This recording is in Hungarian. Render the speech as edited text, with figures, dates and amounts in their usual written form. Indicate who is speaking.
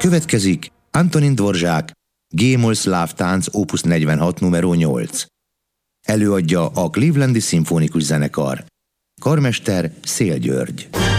Speaker 1: Következik Antonín Dvořák, G-moll szláv tánc opus 46 numero 8. Előadja a Clevelandi Szimfonikus Zenekar. Karmester Szél György.